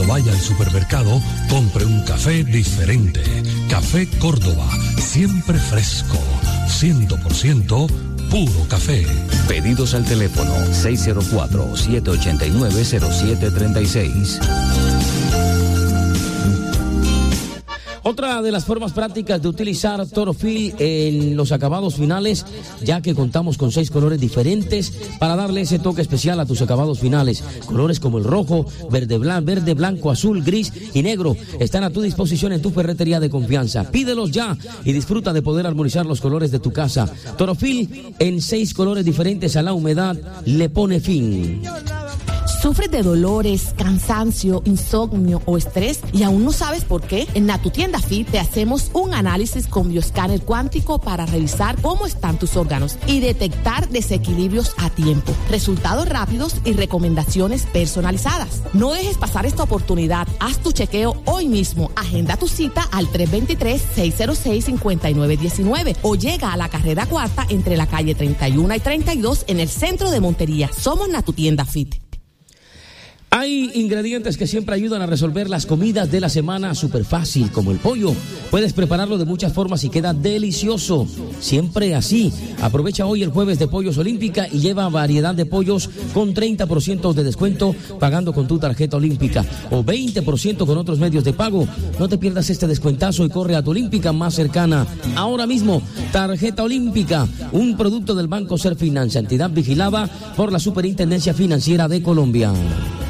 vaya al supermercado, compre un café diferente. Café Córdoba, siempre fresco, 100% puro café. Pedidos al teléfono 604-789-0736. Otra de las formas prácticas de utilizar Torofil en los acabados finales, ya que contamos con 6 colores diferentes para darle ese toque especial a tus acabados finales. Colores como el rojo, verde, blanco, azul, gris y negro están a tu disposición en tu ferretería de confianza. Pídelos ya y disfruta de poder armonizar los colores de tu casa. Torofil en 6 colores diferentes a la humedad le pone fin. ¿Sufres de dolores, cansancio, insomnio o estrés y aún no sabes por qué? En Natutienda Fit te hacemos un análisis con bioescáner cuántico para revisar cómo están tus órganos y detectar desequilibrios a tiempo, resultados rápidos y recomendaciones personalizadas. No dejes pasar esta oportunidad. Haz tu chequeo hoy mismo. Agenda tu cita al 323-606-5919 o llega a la carrera cuarta entre la calle 31 y 32 en el centro de Montería. Somos Natutienda Fit. Hay ingredientes que siempre ayudan a resolver las comidas de la semana súper fácil, como el pollo. Puedes prepararlo de muchas formas y queda delicioso. Siempre así. Aprovecha hoy el jueves de Pollos Olímpica y lleva variedad de pollos con 30% de descuento pagando con tu tarjeta Olímpica o 20% con otros medios de pago. No te pierdas este descuentazo y corre a tu Olímpica más cercana. Ahora mismo, tarjeta Olímpica, un producto del Banco Serfinanza, entidad vigilada por la Superintendencia Financiera de Colombia.